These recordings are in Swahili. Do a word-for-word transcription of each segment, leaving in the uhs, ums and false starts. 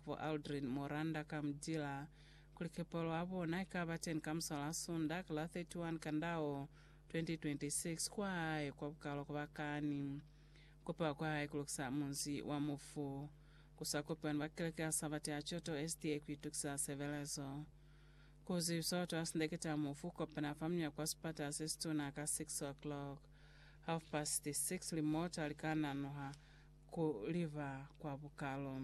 avo Aldrin Moranda kamdila kulikepolo avo na ikabaten kamsala sunda kala thirty-one kandao twenty twenty-six kwae kwa bukalo kubakani kupa kwae kuluksa munzi wa mufu kusakopan bakileka sabati achoto S D A kwituksa sevelezo kuzi soto asindeketa mufu kopana famnya kwa spata asistuna ka six o'clock half past six remote alikana noha kuliva kwa bukalo.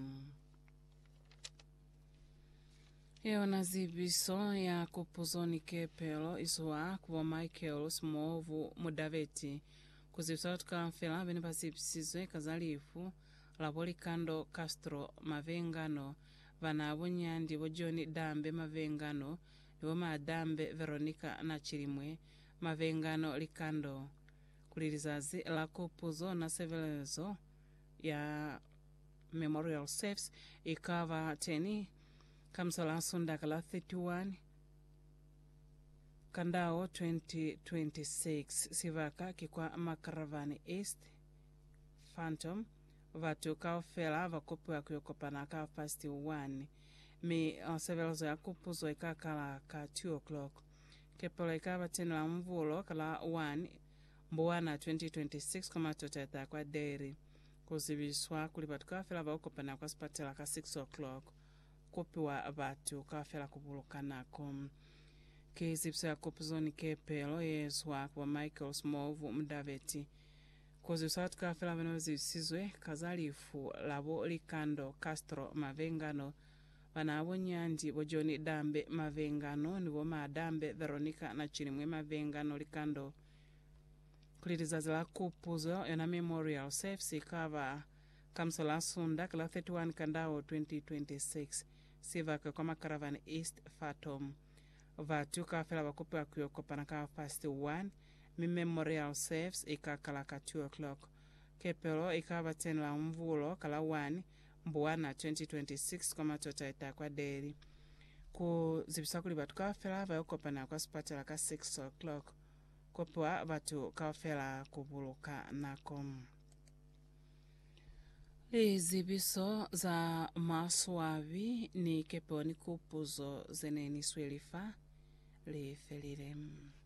Eo nazibiso ya kupuzoni kepelo iswa kuwa Michael Smovu Mudaveti kuzibisa tukamfela bene basibisizwe kazalifu laboli kando Castro Mavengano vanabo nyandi bo John Dambe Mavengano nibo Madambe Veronica na Chirimwe Mavengano likando kulirizazi la kupuzo na sevelezo ya memorial safes ikava teni kamsala sunda kala thirty-one kandao twenty twenty-six sivaka kikwa Makaravani East Phantom vatu kaofela vakopi wa kuyokopana ka past one mi uh, sevelezo ya kupuzo ikakala ka two o'clock kepolo ikava teni la mvulo kala one mbuwana twenty twenty-six kama toteta kwa dairy kuzibiswa kulipatuka fela vaokopana kwa spatela ka six o'clock kopiwa vatu kafela kubulukanako kizibisa ya kupuzoni kepelo yeswa kwa Michael Smovu Mudaveti kuzibisa watu kafela veno zibisizwe kazalifu labo likando Castro Mavengano vanabo nyandi bo John Dambe Mavengano nibo Madambe Veronica na Chirimwe Mavengano likando kulirizazi la kupuzo yana memorial safes ikava kamsala sunda kala thirty-one kandao twenty twenty-six sivaka kwa Makaravani East Phantom vatu kafela vakopi wa kuyokopana ka past one mi memorial safes ikakala ka two o'clock kepelo ikava teni la mvulo kala one mbuwana twenty twenty-six kwa matota kwa dairy kuzibisa kuli vatu kafela vayokopana kwa spatela ka six o'clock kopwa vatu kafela kubuluka nakom. Lizibiso za maswavi ni keponi kupuzo zeneni swelifa lifelirem.